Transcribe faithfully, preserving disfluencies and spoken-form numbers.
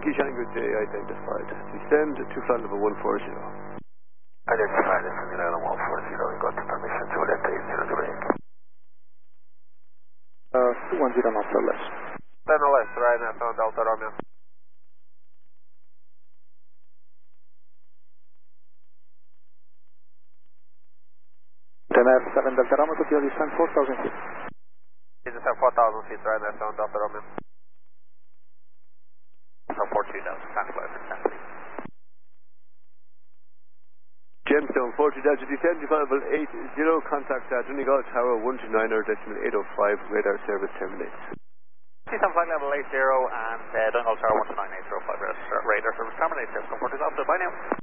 Yankee Tango J identified. Descend to flight level one four zero. Identified as Sunil Island one four zero. We got the permission to let eight zero zero eight. Uh, two one zero knots or less. ten or less, right now, on Delta Romeo. ten F seven Delta Romeo to your descent four thousand feet. You just have four thousand feet right now, on Delta Romeo. So four two thousand, transfer for ten. Gemstone four two Delta, descend to flight level eight zero, contact at Donegal Tower one two nine or decimal eight oh five, radar service terminates. See some flight level eight zero and uh, Donegal Tower one two nine eight zero five, radar service terminates. Come for this after, bye now.